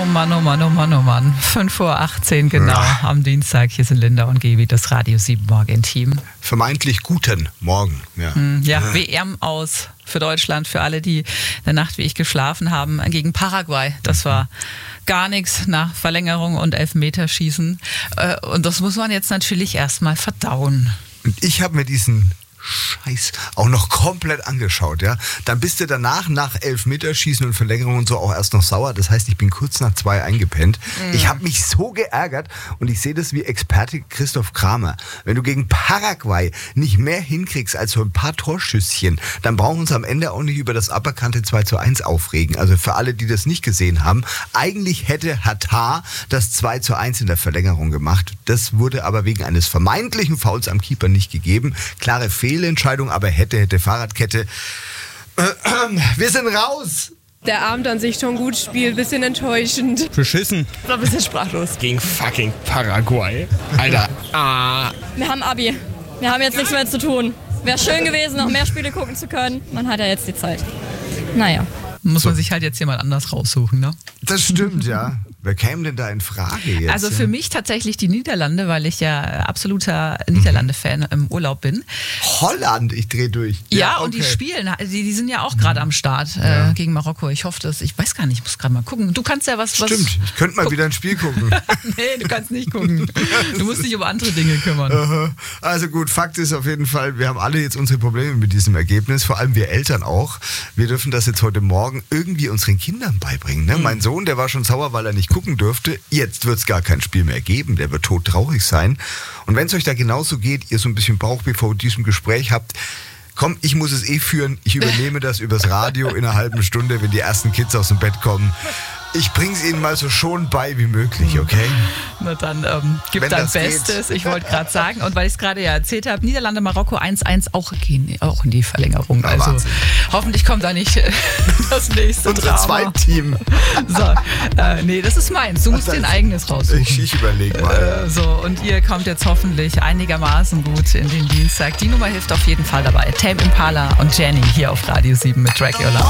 Oh Mann, oh Mann, oh Mann, oh Mann. 5:18 Uhr genau am Dienstag. Hier sind Linda und Gaby, das Radio 7 Morgen-Team. Vermeintlich guten Morgen. Ja, WM aus für Deutschland, für alle, die in der Nacht wie ich geschlafen haben, gegen Paraguay. Das war gar nichts nach Verlängerung und Elfmeterschießen. Und das muss man jetzt natürlich erstmal verdauen. Und ich habe mir diesen Scheiß auch noch komplett angeschaut, ja. Dann bist du danach, nach Elfmeterschießen und Verlängerung und so, auch erst noch sauer. Das heißt, ich bin kurz nach 2 eingepennt. Ich habe mich so geärgert und ich sehe das wie Experte Christoph Kramer. Wenn du gegen Paraguay nicht mehr hinkriegst als so ein paar Torschüsschen, dann brauchen wir uns am Ende auch nicht über das aberkannte 2:1 aufregen. Also für alle, die das nicht gesehen haben, eigentlich hätte Hatar das 2:1 in der Verlängerung gemacht. Das wurde aber wegen eines vermeintlichen Fouls am Keeper nicht gegeben. Klare Fehlentscheidung, aber hätte Fahrradkette. Wir sind raus! Der Abend an sich schon gut, Spiel, bisschen enttäuschend. Beschissen. So ein bisschen sprachlos. Gegen fucking Paraguay. Alter. Wir haben Abi. Wir haben jetzt nichts mehr zu tun. Wäre schön gewesen, noch mehr Spiele gucken zu können. Man hat ja jetzt die Zeit. Naja. Muss man sich halt jetzt jemand anders raussuchen, ne? Das stimmt, ja. Wer käme denn da in Frage jetzt? Also für mich tatsächlich die Niederlande, weil ich ja absoluter Niederlande-Fan im Urlaub bin. Holland, ich drehe durch. Ja, okay. Und die spielen, die sind ja auch gerade am Start gegen Marokko. Ich hoffe, ich weiß gar nicht, ich muss gerade mal gucken. Du kannst ja was... Stimmt, ich könnte mal wieder ein Spiel gucken. Nee, du kannst nicht gucken. Du musst dich um andere Dinge kümmern. Also gut, Fakt ist auf jeden Fall, wir haben alle jetzt unsere Probleme mit diesem Ergebnis, vor allem wir Eltern auch. Wir dürfen das jetzt heute Morgen irgendwie unseren Kindern beibringen. Ne? Mein Sohn, der war schon sauer, weil er nicht gucken dürfte. Jetzt wird es gar kein Spiel mehr geben. Der wird todtraurig sein. Und wenn es euch da genauso geht, ihr so ein bisschen Bauchweh vor diesem Gespräch habt, komm, ich muss es führen. Ich übernehme das übers Radio in einer halben Stunde, wenn die ersten Kids aus dem Bett kommen. Ich bring's Ihnen mal so schon bei wie möglich, okay? Na dann gib dein Bestes. Ich wollte gerade sagen, und weil ich es gerade ja erzählt habe, Niederlande, Marokko 1:1 auch in die Verlängerung. Ja, also Wahnsinn. Hoffentlich kommt da nicht das nächste Unser Drama. Zweitteam. So, nee, das ist meins. Du musst dir ein eigenes raussuchen. Ich überlege mal. Und ihr kommt jetzt hoffentlich einigermaßen gut in den Dienstag. Die Nummer hilft auf jeden Fall dabei. Tame Impala und Jenny hier auf Radio 7 mit Dracula.